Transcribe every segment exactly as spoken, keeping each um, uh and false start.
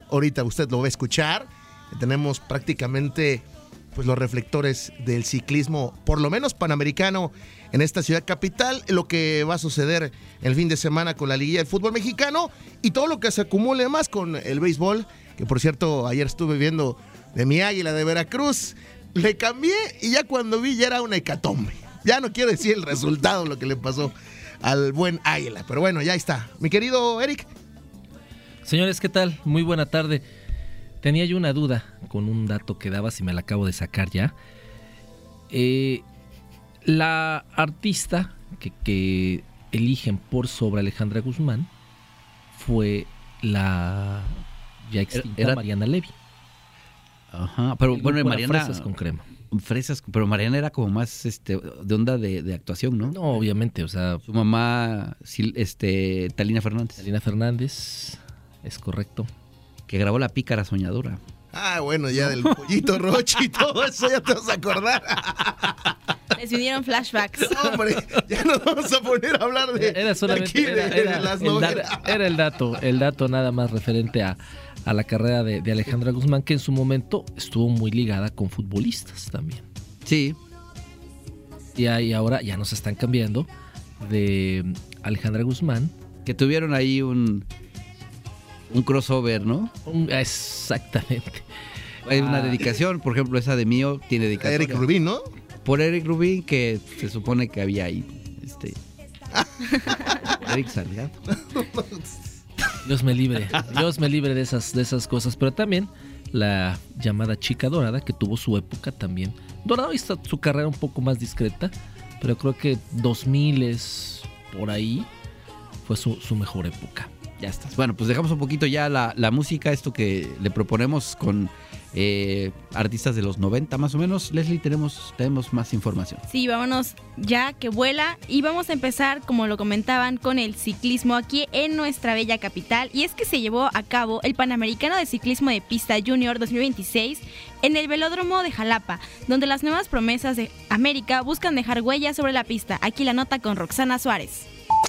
ahorita usted lo va a escuchar. Tenemos prácticamente pues los reflectores del ciclismo, por lo menos panamericano, en esta ciudad capital, lo que va a suceder el fin de semana con la liguilla del fútbol mexicano y todo lo que se acumule más con el béisbol, que por cierto ayer estuve viendo de mi Águila de Veracruz, le cambié y ya cuando vi ya era una hecatombe. Ya no quiero decir el resultado, lo que le pasó al buen Águila, pero bueno, ya está. Mi querido Eric. Señores, ¿qué tal? Muy buena tarde. Tenía yo una duda con un dato que dabas y me la acabo de sacar ya. Eh, la artista que, que eligen por sobre Alejandra Guzmán fue la ya extinta era, Mariana Levy. Ajá, pero el bueno, Mariana... Fresas con crema. Fresas, pero Mariana era como más este de onda de, de actuación, ¿no? No, obviamente, o sea... Su mamá, este, Talina Fernández. Talina Fernández, es correcto. Que grabó La Pícara Soñadora. Ah, bueno, ya del Pollito Rochi y todo eso, ya te vas a acordar. Les vinieron flashbacks. Hombre, ya nos vamos a poner a hablar de, era solamente, de, aquí, era, de, era, de las el novelas. da, era el dato, el dato nada más referente a, a la carrera de, de Alejandra Guzmán, que en su momento estuvo muy ligada con futbolistas también. Sí. Y, y ahora ya nos están cambiando de Alejandra Guzmán. Que tuvieron ahí un... Un crossover, ¿no? Exactamente. Hay una dedicación, por ejemplo, esa de Mío tiene dedicación. Eric Rubin, ¿no? Por Eric Rubin, que se supone que había ahí. Este. Eric Salgado. Dios me libre. Dios me libre de esas, de esas cosas. Pero también la llamada Chica Dorada, que tuvo su época también. Dorada está su carrera un poco más discreta, pero creo que dos mil es por ahí fue su, su mejor época. Ya estás. Bueno, pues dejamos un poquito ya la, la música, esto que le proponemos con eh, artistas de los noventa más o menos. Leslie, tenemos, tenemos más información. Sí, vámonos ya que vuela y vamos a empezar, como lo comentaban, con el ciclismo aquí en nuestra bella capital. Y es que se llevó a cabo el Panamericano de Ciclismo de Pista Junior dos mil veintiséis en el Velódromo de Jalapa, donde las nuevas promesas de América buscan dejar huellas sobre la pista. Aquí la nota con Roxana Suárez.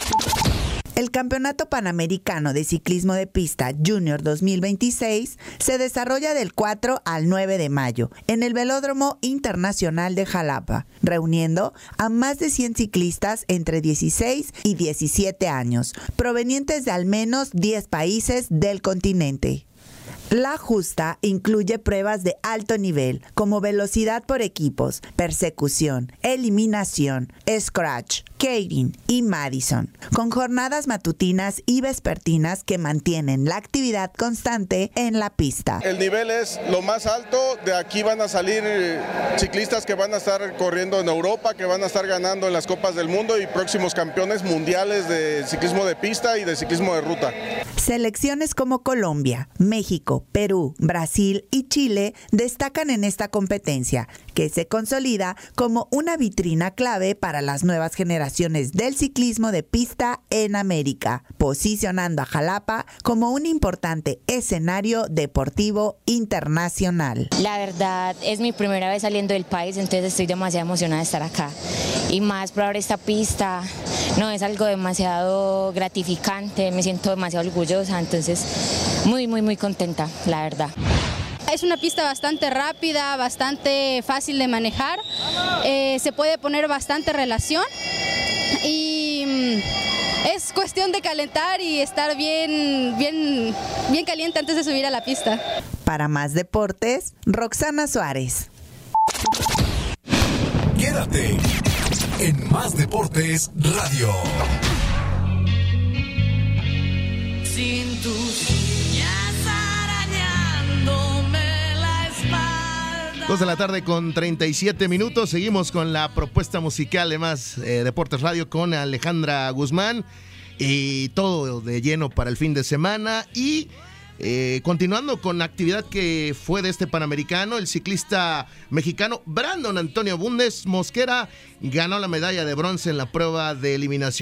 El Campeonato Panamericano de Ciclismo de Pista Junior dos mil veintiséis se desarrolla del cuatro al nueve de mayo en el Velódromo Internacional de Jalapa, reuniendo a más de cien ciclistas entre dieciséis y diecisiete años, provenientes de al menos diez países del continente. La justa incluye pruebas de alto nivel, como velocidad por equipos, persecución, eliminación, scratch, Keirin y Madison, con jornadas matutinas y vespertinas que mantienen la actividad constante en la pista. El nivel es lo más alto, de aquí van a salir ciclistas que van a estar corriendo en Europa, que van a estar ganando en las Copas del Mundo y próximos campeones mundiales de ciclismo de pista y de ciclismo de ruta. Selecciones como Colombia, México, Perú, Brasil y Chile destacan en esta competencia, que se consolida como una vitrina clave para las nuevas generaciones del ciclismo de pista en América, posicionando a Jalapa como un importante escenario deportivo internacional. La verdad es mi primera vez saliendo del país, entonces estoy demasiado emocionada de estar acá. Y más por ahora esta pista, no, es algo demasiado gratificante, me siento demasiado orgullosa, entonces muy, muy, muy contenta, la verdad. Es una pista bastante rápida, bastante fácil de manejar, eh, se puede poner bastante relación y mm, es cuestión de calentar y estar bien, bien, bien caliente antes de subir a la pista. Para más deportes, Roxana Suárez. Quédate en Más Deportes Radio. Sin tus uñas arañándome la espalda. Dos de la tarde con treinta y siete minutos. Seguimos con la propuesta musical de Más eh, Deportes Radio con Alejandra Guzmán. Y todo de lleno para el fin de semana. Y eh, continuando con la actividad que fue de este Panamericano, el ciclista mexicano Brandon Antonio Bundes Mosquera ganó la medalla de bronce en la prueba de eliminación